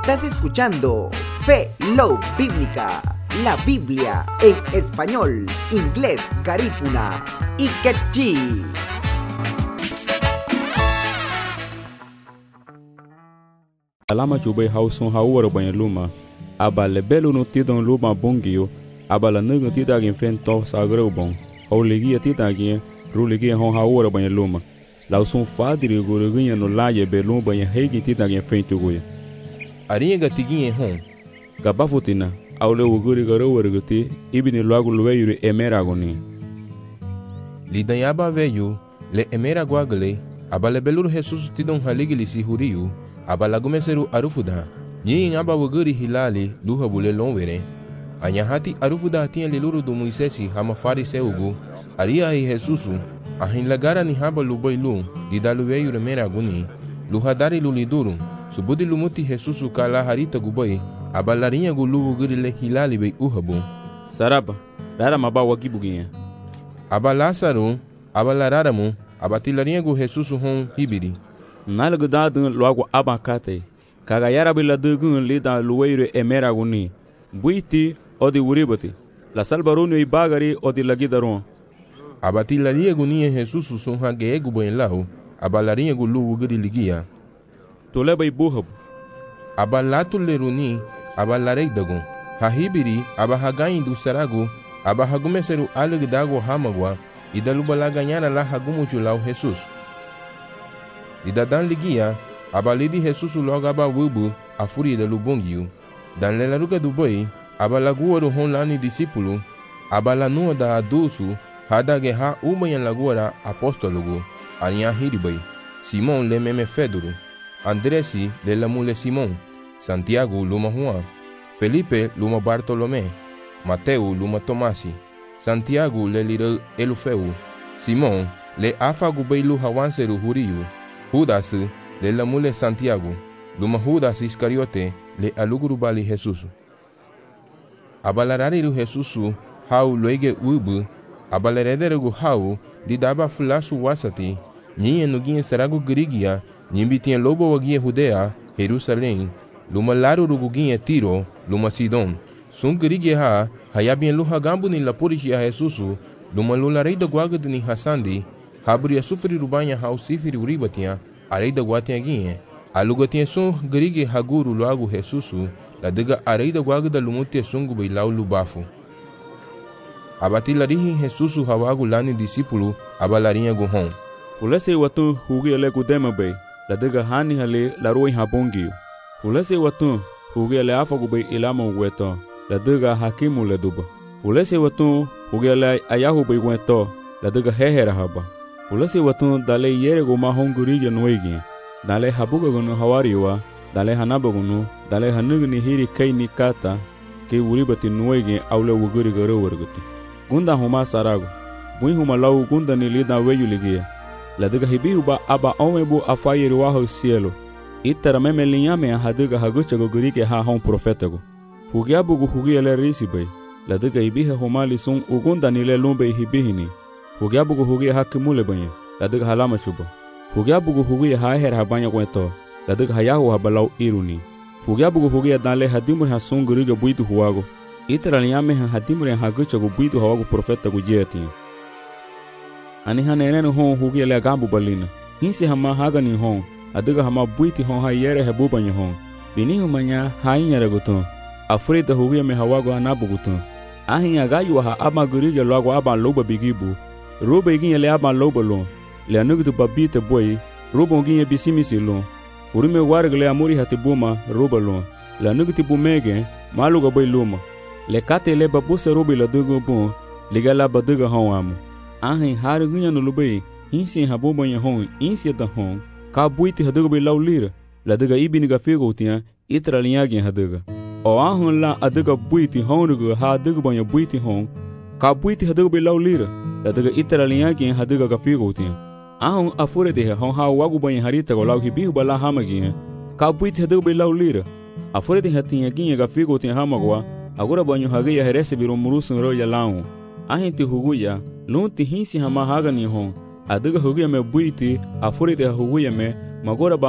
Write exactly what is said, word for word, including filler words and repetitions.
Estás escuchando Fe Love Bíblica, la Biblia en español, inglés, garífuna y quechí. Alama chube hausun hawara banyak luma, abale belu no tidong luma bongio, abala nugu tidagin fento sagro bong, hau ligia tidagin, ru ligia hon hawara banyak luma, lausun fadiri gurugunya no laye belum banyak hegi tidagin fento goya. Arinha gatiguinha hon. Gabafutina, aule uguri garo warguti, ibini logo lueyuri emeragoni. Lidanyaba veio, le emeragwagle, abale beluru Jesus tidong haligili si huriu, abala gumeseru arufuda, nyin aba wuguri hilali, luha bule lonwere. Anyahati arufuda tinha liluru do Moisesi hama fariseugu, aria hi Jesusu, ahin lagara ni haba lubailu, didalueyu emeraguni, luhadari luliduru. Subudi lumuti Jesusu kala harita gubai, abalarinha gulu wuguri le hilali bei uhabu. Saraba, rara maba wagibuginha. Abalasaru, abalararamu, abatilarinha gu Jesusu hon hibiri. Nalgu dadun logo abakate, kagayara bila dugun lida lueire emeraguni, buiti odi uribati, la salbarunu ibagari odi lagidaron. Abatilarinha gunia Jesusu son hageegu buen lau, abalarinha gulu wuguri ligia. Toleba ibuhabu. Abalatu leruni, abalarei dagon. Hahibiri, abahagain do sarago, abahagumeseru alegdago hamagwa, idalubalaganhara la hagumuchulau Jesus. Idadan ligia, abalidi Jesus logo abavubu, a furida lubongiu. Dan lelaruga do boi, abalagua do honlani discípulo, abalanua da adulso, hadageha umayan laguara apóstologo, arinha hiribai, Simon le meme fedoro. Andresi le la mule Simón, Santiago luma Juan, Felipe luma Bartolomé, Mateo luma Tomasi, Santiago le lira Elufeu, Simón le afagu beilu hawanseru huriu, Judas le la mule Santiago, luma Judas Iscariote le aluguru bali Jesus. Abalarariru Jesus hau loige ubu, abalarederegu hau didaba fulasu wasati, nyinha nuguinha saragu grigia, Nimbi tinha lobo waguinha Judea, Jerusalém, luma laru ruguinha Tiro, luma Sidon, sungrigia ha, hayabinha luhagambu ni lapurishia Jesusu, luma lularei da guagad ni Hassandi, habria sufri rubanha hau sifiri uribatinha, arei da guatinha guinha, aluga tinha sun grigia haguru logo Jesusu, la dega arei da guagada lumutia sungu beilau lubafu. Abatilarihi Jesusu hawagu lani discípulo, abalarinha guhon. Fulese watu hugi ele kudema bei. La dega hani hale la roi habongio. Fulese watu hugi ele afagu bei ilama uweto. La dega hakimu le duba. Fulese watu hugi ele ayahu bei weto. La dega hehera haba. Fulese watu dale yere goma hongurigi nuegi. Dale habuga gunu hawariwa. Dale hanaba gunu. Dale hanugi ni hiri kai ni kata. Ke uribati nuegi aule wuguri garo warguti. Gunda huma sarago. Bui huma lau gunda ni lida weyu ligia. La diga hibiuba aba omebu afayeri waho cielo. Itara meme linhame a hadiga hagucha gogurike ha hon profetago. Fugiabu gu hugia le risibai. La diga hibiha homali sun ugunda ni le lumbe hibihini. Fugiabu gu hugia hakimule banya. La diga halama chuba. Fugiabu gu hugia haher habanya kweto. La diga hayahu habalau iruni. Fugiabu gu hugia danle hadimur ha sun guriga buidu huago. Itara linhame ha hadimur ha hagucha gu buidu huago profetago jeti. Ani hanenenu hon hugi ele gambu balina. Hinsi hama hagani hon. Adiga hama buiti hon ha yere hebubanya hon. Bini humanya hainya reguton. Afrida hugi me hawago anabu guton. Ahinya gayu ha ama gurige logo aba loba bigibu. Roba igin ele aba loba lon. Le anugitu babite boy. Roba ngin bisimisi lon. Furime wargle amuri hatibuma roba lon. Le anugitu bumege maluga boy luma. Le kate le babuse robi la dugo bon. Ligala baduga hon amu. Ahin hari gunya no lubai, insi habubanya hon, insi da hon, ka buiti haduga bei lau lira, la duga ibini ga figo tia, itra linhagin haduga. O ahun la aduga buiti honuga ha aduga banya buiti hon, ka buiti haduga bei lau lira, la duga itra linhagin haduga ga figo tia. Ahun afure de hon ha wagu banya harita go lau hibihu bala hamagin, ka buiti haduga bei lau lira. Afure de hatinha ginha ga figo tia hamagwa, agora banho hagia herese biro murusun roya lau. Ahin ti huguya, lunti hinsi hama haga ni hon, adiga huguya me buiti, afurite huguya me, magora ba